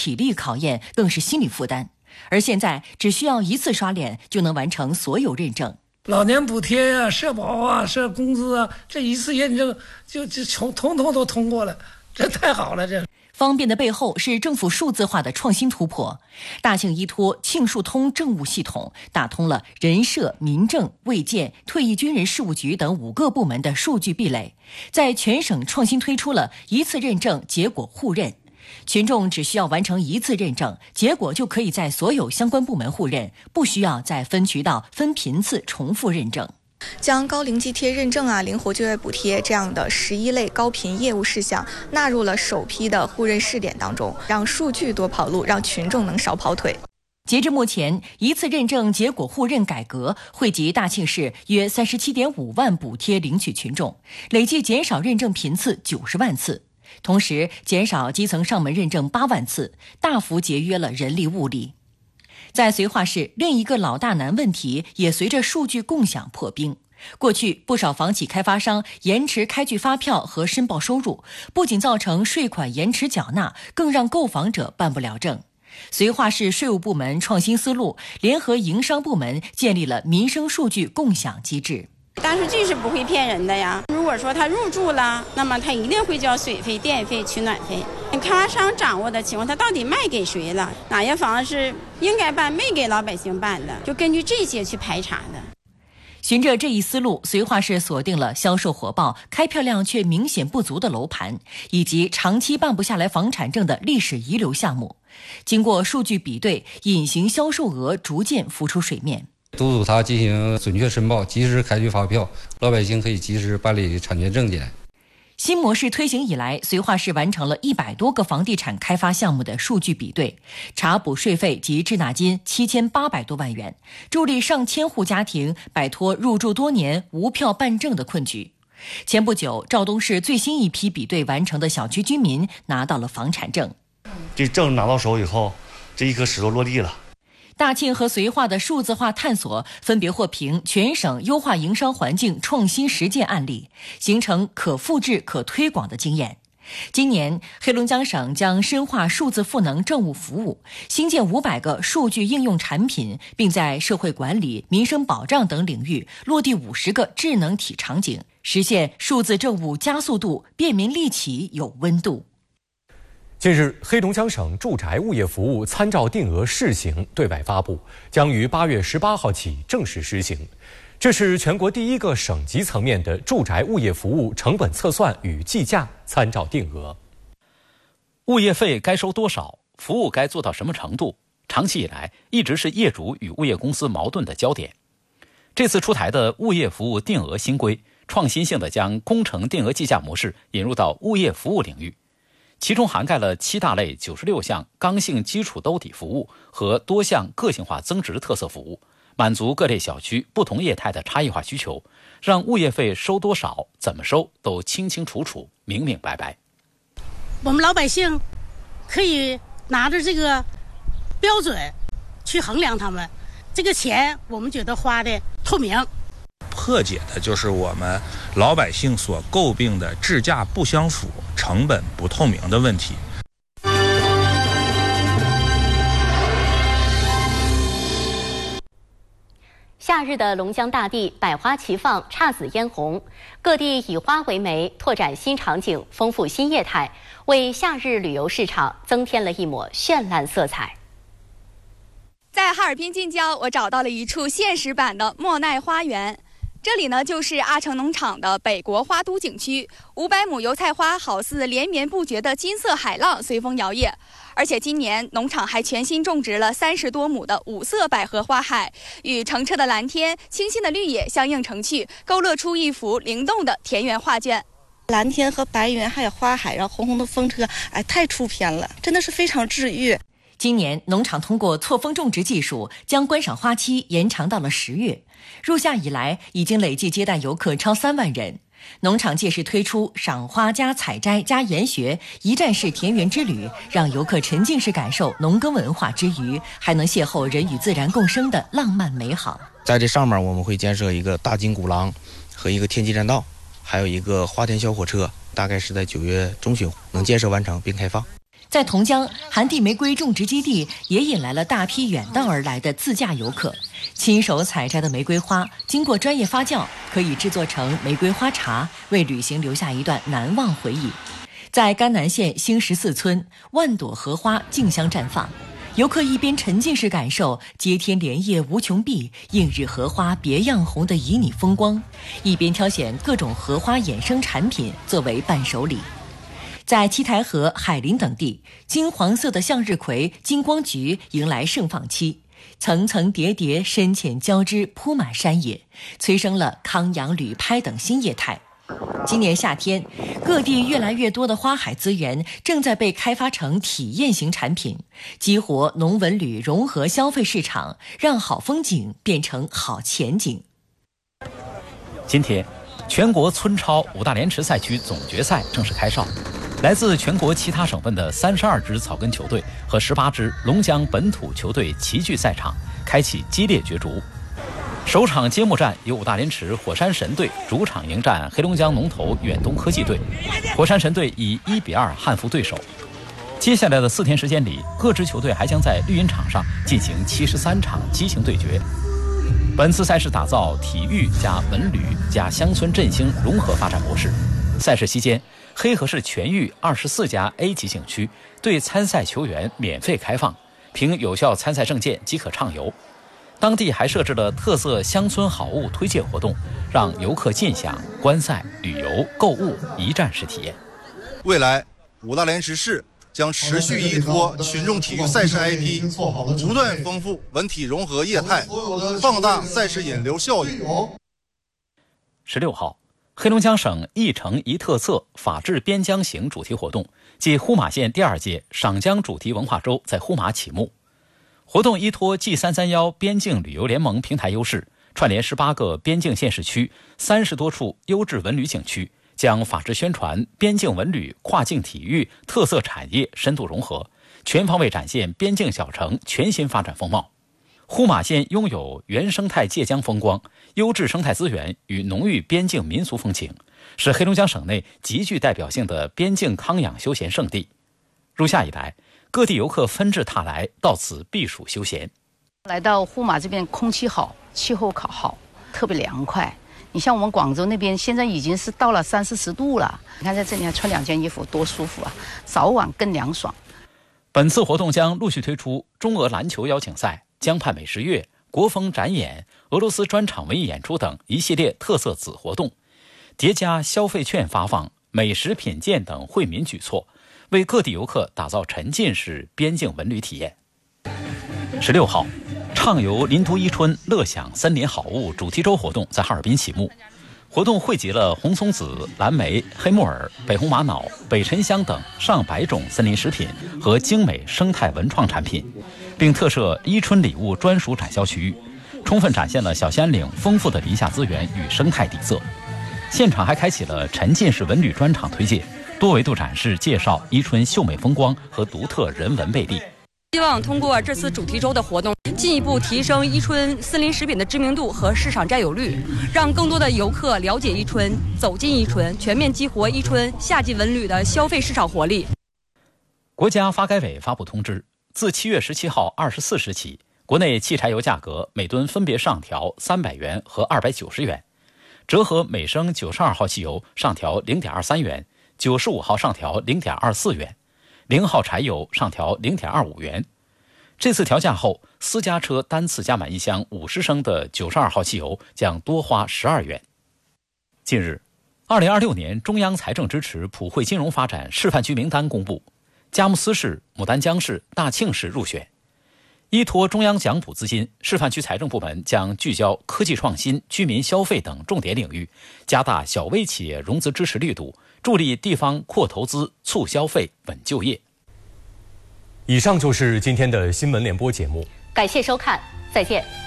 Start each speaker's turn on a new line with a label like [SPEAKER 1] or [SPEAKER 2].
[SPEAKER 1] 体力考验，更是心理负担。而现在只需要一次刷脸就能完成所有认证。
[SPEAKER 2] 老年补贴啊、社保啊、社工资啊，这一次认证就统统都通过了，这太好了！这
[SPEAKER 1] 方便的背后是政府数字化的创新突破。大庆依托庆数通政务系统，打通了人社、民政、卫健、退役军人事务局等5个部门的数据壁垒，在全省创新推出了一次认证结果互认。群众只需要完成一次认证，结果就可以在所有相关部门互认，不需要再分渠道、分频次重复认证。
[SPEAKER 3] 将高龄津贴认证灵活就业补贴这样的11类高频业务事项纳入了首批的互认试点当中，让数据多跑路，让群众能少跑腿。
[SPEAKER 1] 截至目前，一次认证结果互认改革惠及大庆市约37.5万补贴领取群众，累计减少认证频次90万次，同时减少基层上门认证8万次，大幅节约了人力物力。在绥化市，另一个老大难问题也随着数据共享破冰。过去不少房企开发商延迟开具发票和申报收入，不仅造成税款延迟缴纳，更让购房者办不了证。绥化市税务部门创新思路，联合营商部门建立了民生数据共享机制。
[SPEAKER 4] 大数据是不会骗人的呀。如果说他入住了，那么他一定会交水费、电费、取暖费。开发商掌握的情况，他到底卖给谁了？哪些房子是应该办没给老百姓办的？就根据这些去排查的。
[SPEAKER 1] 循着这一思路，绥化市锁定了销售火爆、开票量却明显不足的楼盘，以及长期办不下来房产证的历史遗留项目。经过数据比对，隐形销售额逐渐浮出水面。
[SPEAKER 5] 督促他进行准确申报，及时开具发票，老百姓可以及时办理产权证件。
[SPEAKER 1] 新模式推行以来，绥化市完成了100多个房地产开发项目的数据比对，查补税费及滞纳金7800多万元，助力上千户家庭摆脱入住多年无票办证的困局。前不久，肇东市最新一批比对完成的小区居民拿到了房产证。
[SPEAKER 6] 这证拿到手以后，这一颗石头落地了。
[SPEAKER 1] 大庆和绥化的数字化探索分别获评全省优化营商环境创新实践案例，形成可复制可推广的经验。今年，黑龙江省将深化数字赋能政务服务，新建500个数据应用产品，并在社会管理、民生保障等领域落地50个智能体场景，实现数字政务加速度、便民利企有温度。
[SPEAKER 7] 近日，黑龙江省住宅物业服务参照定额试行对外发布，将于8月18号起正式施行。这是全国第一个省级层面的住宅物业服务成本测算与计价参照定额。
[SPEAKER 8] 物业费该收多少？服务该做到什么程度？长期以来一直是业主与物业公司矛盾的焦点。这次出台的物业服务定额新规，创新性地将工程定额计价模式引入到物业服务领域。其中涵盖了7大类96项刚性基础兜底服务和多项个性化增值特色服务，满足各类小区不同业态的差异化需求，让物业费收多少、怎么收都清清楚楚、明明白白。
[SPEAKER 9] 我们老百姓可以拿着这个标准去衡量他们，这个钱我们觉得花的透明。
[SPEAKER 10] 破解的就是我们老百姓所诟病的质价不相符、成本不透明的问题。
[SPEAKER 11] 夏日的龙江大地，百花齐放，姹紫嫣红，各地以花为媒，拓展新场景，丰富新业态，为夏日旅游市场增添了一抹绚烂色彩。
[SPEAKER 12] 在哈尔滨近郊，我找到了一处现实版的莫奈花园。这里呢，就是阿城农场的北国花都景区，500亩油菜花好似连绵不绝的金色海浪随风摇曳。而且今年农场还全新种植了30多亩的5色百合花海，与澄澈的蓝天、清新的绿野相映成趣，勾勒出一幅灵动的田园画卷。
[SPEAKER 13] 蓝天和白云，还有花海，然后红红的风车，太出片了，真的是非常治愈。
[SPEAKER 1] 今年，农场通过错峰种植技术，将观赏花期延长到了10月。入夏以来，已经累计接待游客超3万人。农场届时推出赏花加采摘加研学一站式田园之旅，让游客沉浸式感受农耕文化之余，还能邂逅人与自然共生的浪漫美好。
[SPEAKER 14] 在这上面，我们会建设一个大金古廊和一个天际栈道，还有一个花田小火车，大概是在9月中旬能建设完成并开放。
[SPEAKER 1] 在同江，寒地玫瑰种植基地也引来了大批远道而来的自驾游客。亲手采摘的玫瑰花，经过专业发酵，可以制作成玫瑰花茶，为旅行留下一段难忘回忆。在甘南县兴14村，万朵荷花竞相绽放，游客一边沉浸式感受接天莲叶无穷碧、映日荷花别样红的旖旎风光，一边挑选各种荷花衍生产品作为伴手礼。在七台河、海林等地，金黄色的向日葵、金光菊迎来盛放期，层层叠叠、深浅交织，铺满山野，催生了康养、旅拍等新业态。今年夏天，各地越来越多的花海资源正在被开发成体验型产品，激活农文旅融合消费市场，让好风景变成好前景。
[SPEAKER 8] 今天，全国村超五大连池赛区总决赛正式开哨，来自全国其他省份的32支草根球队和18支龙江本土球队齐聚赛场，开启激烈角逐。首场揭幕战由五大连池火山神队主场迎战黑龙江龙头远东科技队，火山神队以1-2憾负对手。接下来的4天时间里，各支球队还将在绿茵场上进行73场激情对决。本次赛事打造体育加文旅加乡村振兴融合发展模式。赛事期间，黑河市全域24家 A 级景区对参赛球员免费开放，凭有效参赛证件即可畅游。当地还设置了特色乡村好物推介活动，让游客尽享观赛、旅游、购物一站式体验。
[SPEAKER 15] 未来，五大连池市将持续依托群众体育赛事 IP， 不断丰富文体融合业态，放大赛事引流效益。
[SPEAKER 8] 16号，黑龙江省一城一特色法治边疆行主题活动暨呼玛县第2届赏江主题文化周在呼玛启幕。活动依托 G331 边境旅游联盟平台优势，串联18个边境县市区30多处优质文旅景区，将法治宣传、边境文旅、跨境体育、特色产业深度融合，全方位展现边境小城全新发展风貌。呼玛县拥有原生态界江风光、优质生态资源与浓郁边境民俗风情，是黑龙江省内极具代表性的边境康养休闲胜地。入夏以来，各地游客纷至沓来，到此避暑休闲。
[SPEAKER 16] 来到呼玛这边，空气好，气候好，特别凉快。你像我们广州那边，现在已经是到了30-40度了。你看在这里还穿2件衣服，多舒服啊！早晚更凉爽。
[SPEAKER 8] 本次活动将陆续推出中俄篮球邀请赛、江畔美食月、国风展演、俄罗斯专场文艺演出等一系列特色子活动，叠加消费券发放、美食品鉴等惠民举措，为各地游客打造沉浸式边境文旅体验。16号，畅游林都伊春乐享森林好物主题周活动在哈尔滨启幕。活动汇集了红松子、蓝莓、黑木耳、北红玛瑙、北沉香等上百种森林食品和精美生态文创产品，并特设伊春礼物专属展销区域，充分展现了小仙岭丰富的林下资源与生态底色。现场还开启了沉浸式文旅专场推介，多维度展示介绍伊春秀美风光和独特人文魅力。
[SPEAKER 17] 希望通过这次主题周的活动，进一步提升伊春森林食品的知名度和市场占有率，让更多的游客了解伊春，走进伊春，全面激活伊春夏季文旅的消费市场活力。
[SPEAKER 8] 国家发改委发布通知，自7月17号24时起，国内汽柴油价格每吨分别上调300元和290元，折合每升92号汽油上调0.23元，95号上调0.24元，0号柴油上调0.25元。这次调价后，私家车单次加满一箱50升的92号汽油将多花12元。近日，2026年中央财政支持普惠金融发展示范区名单公布，佳木斯市、牡丹江市、大庆市入选。依托中央奖补资金，示范区财政部门将聚焦科技创新、居民消费等重点领域，加大小微企业融资支持力度，助力地方扩投资、促消费、稳就业。
[SPEAKER 7] 以上就是今天的新闻联播节目，
[SPEAKER 11] 感谢收看，再见。